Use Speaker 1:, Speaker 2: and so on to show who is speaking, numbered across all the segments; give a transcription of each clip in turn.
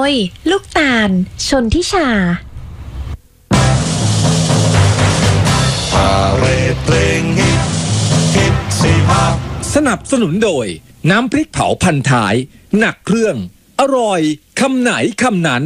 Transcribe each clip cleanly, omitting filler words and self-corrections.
Speaker 1: ยลูกตาลชนทิชา
Speaker 2: พาเรดเพลงฮิตสี่ภาค
Speaker 3: สนับสนุนโดยน้ำพริกเผาพันท้ายหนักเครื่องอร่อยคำไหนคำนั้น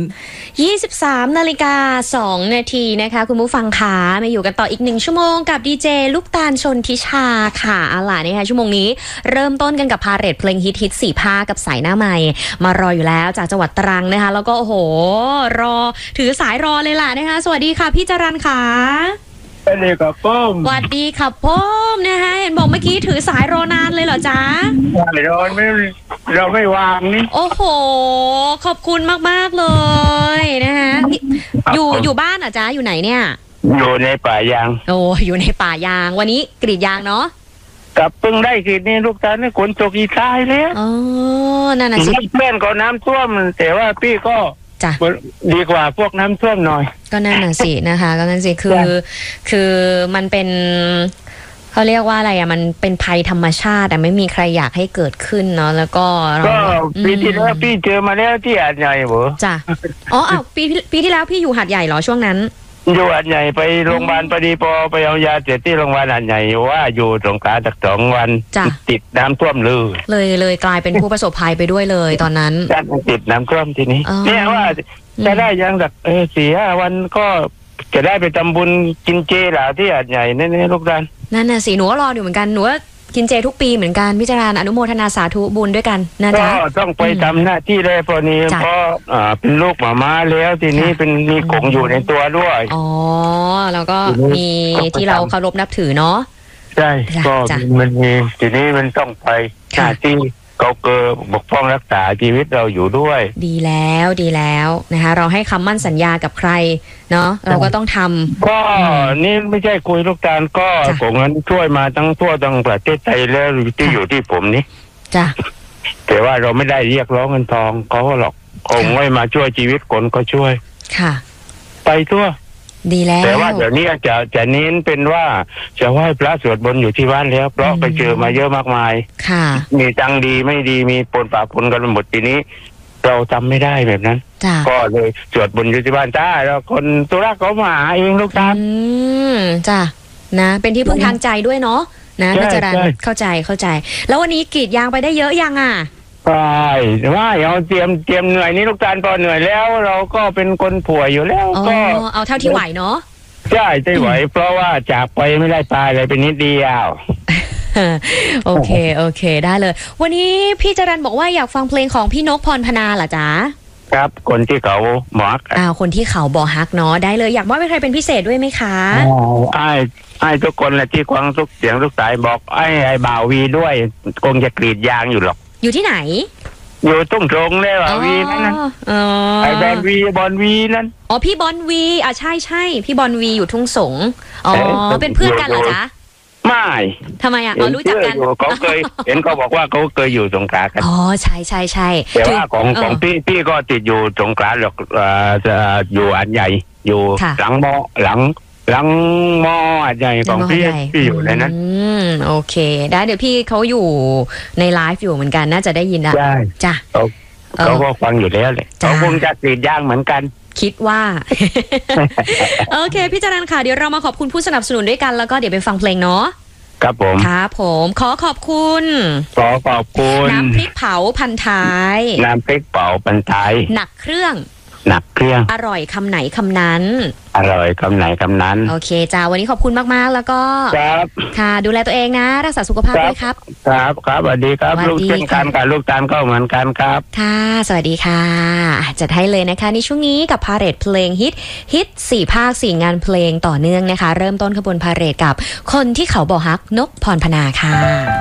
Speaker 1: 23:02 นาทีนะคะคุณผู้ฟังขามาอยู่กันต่ออีก1ชั่วโมงกับดีเจลูกตาลชนทิชาค่ะเอาล่ะนะคะชั่วโมงนี้เริ่มต้นกันกับพาเรดเพลงฮิต4ภาคกับสายหน้าใหม่มารออยู่แล้วจากจังหวัดตรังนะคะแล้วก็โอ้โหรอถือสายรอเลยล่ะนะคะสวัสดีค่ะพี่จรัญค่ะ
Speaker 4: สวัสดีครับพ่อม
Speaker 1: สวัสดีค่ะพ่อมนะคะเห็นบอกเมื่อกี้ถือสายรอนานเลยเหรอจ๊ะ
Speaker 4: เราไม่วางนี่
Speaker 1: โอ้โหขอบคุณมากๆเลยนะคะอยู่บ้านเหรอจ๊ะอยู่ไหนเนี่ย
Speaker 4: อยู่ในป่ายาง
Speaker 1: โอ้อยู่ในป่ายางวันนี้กรีดยางเนาะ
Speaker 4: กับเพิ่งได้กรีดนี่ลูกตาลนี่ขนตกอีทายแล้ว
Speaker 1: อ๋อนั่นน่ะสิ
Speaker 4: เพื่อนก็น้ำท่วมแต่ว่าพี่ก็ดีกว่าพวกน้ำท่วมหน่อย
Speaker 1: ก็นั่นน่ะสินะคะก็นั่นสิคือมันเป็นเขาเรียกว่าอะไรอ่ะมันเป็นภัยธรรมชาติแต่ไม่มีใครอยากให้เกิดขึ้นเนาะแล้วก็
Speaker 4: ปีที่แล้วพี่เจอมาแล้วที่หาดใหญ่เหรอ
Speaker 1: จ้ะอ๋อปีที่แล้วพี่อยู่หาดใหญ่เหรอช่วงนั้น
Speaker 4: อยู่หาดใหญ่ไปโรงพยาบาลพอดีพอไปเอายาเสร็จที่โรงพยาบาลหาดใหญ่ว่าอยู่สงขลาจาก2 วันติดน้ำท่วม
Speaker 1: เลยกลายเป็นผู้ประสบภัยไปด้วยเลยตอนนั้น
Speaker 4: ติดน้ำท่วมทีนี้เนี่ยว่าจะได้ยังจาก4-5 วันก็จะได้ไปทำบุญกินเจหล่ะที่หาดใหญ่นี่ลูกดัน
Speaker 1: นั่นน่ะสิหนูก็รออยู่เหมือนกันหนูว่ากินเจทุกปีเหมือนกันพิจารณาอนุโมทนาสาธุบุญด้วยกันนะจ๊ะ
Speaker 4: ก็ต้องไปทำหน้าที่เลยพอนี้เพราะเป็นลูกหมาแล้วทีนี้เป็นมีกงอยู่ในตัวด้วย
Speaker 1: อ๋อแล้วก็มีที่เราเคารพนับถือเนาะ
Speaker 4: ใช่ก็มันมีทีนี้มันต้องไปหน้าที่เขาเกิดบกพร่องรักษาชีวิตเราอยู่ด้วย
Speaker 1: ดีแล้วนะคะเราให้คำมั่นสัญญากับใครเนาะเราก็ต้องทำ
Speaker 4: ก็นี่ไม่ใช่คุยลูกตาลก็ของนั้นช่วยมาทั้งทั่วทั้งประเทศไทยแล้วที่อยู่ที่ผมนี่
Speaker 1: จ้ะ
Speaker 4: แต่ว่าเราไม่ได้เรียกร้องเงินทองเขาหรอกคงไม่มาช่วยชีวิตคนก็ช่วย
Speaker 1: ค่ะ
Speaker 4: ไปทั่ว
Speaker 1: ดีแล้ว
Speaker 4: แต่ว่าเดี๋ยวนี้จะเน้นเป็นว่าจะไหว้พระสวดมนต์อยู่ที่บ้านแล้วเพราะไปเจอมาเยอะมากมาย
Speaker 1: ค่ะ
Speaker 4: มีตังดีไม่ดีมีปนป่าปนกันหมดทีนี้เราทำไม่ได้แบบนั้นก็เลยสวดมนต์อยู่ที่บ้านจ้าแล้วคนตุลาเขามาหาเองลูกตา
Speaker 1: จ้ะนะเป็นที่พึ่งทางใจด้วยเนาะนะพิจารณาเข้าใจแล้ววันนี้กรีดยางไปได้เยอะยังอ่ะ
Speaker 4: ใช่ว่าเอาเตรียมเหนื่อยนี่ลูกตาลพอเหนื่อยแล้วเราก็เป็นคนป่วยอยู่แล้วก็
Speaker 1: เอาเท่าที่ไหวเนาะ
Speaker 4: ใช่ไหวเพราะว่าจากไปไม่ได้ตายเลยเป็นนิดเดียว
Speaker 1: โอเคได้เลยวันนี้พี่จรัญบอกว่าอยากฟังเพลงของพี่นกพรพนาเหรอจ๊ะ
Speaker 4: ครับคนที่เขาบอกฮัก
Speaker 1: คนที่เขาบอกฮักเนาะได้เลยอยากว่าเป็นใครเป็นพิเศษด้วยไหมคะ
Speaker 4: ไอ้ทุกคนแหละที่ฟังทุกเสียงทุกสายบอกไอ้บ่าววีด้วยคงจะกรีดยางอยู่หรอก
Speaker 1: อยู่ที่ไหน
Speaker 4: อยู่ตุ้งตรงเลยว่ะวีนั่นไอ้บอลวีนั่น
Speaker 1: อ๋อพี่บอลวีใช่พี่บอลวีอยู่ทุ่งสงอ๋อเป็นเพื่อนกันเหรอจ๊ะ
Speaker 4: ไม่
Speaker 1: ทำไมรู้จักกัน
Speaker 4: เขาเคยเห็นเขาบอกว่าเขาเคยอยู่สงขลากัน
Speaker 1: อ๋อใช่
Speaker 4: แต่ว่าของพี่ก็ติดอยู่สงขลาหรอกจะอยู่อันใหญ่อยู่หลังมออันใหญ่ของพี่อยู่ในนั้น
Speaker 1: โอเคได้เดี๋ยวพี่เขาอยู่ในไลฟ์อยู่เหมือนกันน่าจะได้ยินนะจ้ะ
Speaker 4: เขาก็ฟังอยู่แล้วเลยเขาคงจะกรีดยางเหมือนกัน
Speaker 1: คิดว่าโอเคพี่จรัญค่ะเดี๋ยวเรามาขอบคุณผู้สนับสนุนด้วยกันแล้วก็เดี๋ยวไปฟังเพลงเนาะ
Speaker 4: ครับผม
Speaker 1: ครับผมขอบคุณน้ำพริกเผาพันท้าย
Speaker 4: น้ำพริกเผาพันท้าย
Speaker 1: หนักเครื่องอร่อยคำไหนคำนั้นโอเคจ้าวันนี้ขอบคุณมากๆแล้วก็
Speaker 4: ครับ
Speaker 1: ค่ะดูแลตัวเองนะรักษาสุขภาพด้วยครับ
Speaker 4: ครับสวัสดีครับลูกเช่นกันกับลูกตาลก็เหมือนกันครับ
Speaker 1: ค่ะสวัสดีค่ะจัดให้เลยนะคะในช่วงนี้กับพาเหรดเพลงฮิต4 ภาค 4 งานเพลงต่อเนื่องนะคะเริ่มต้นขบวนพาเหรดกับคนที่เขาบอกฮักนกพรพนาค่ะ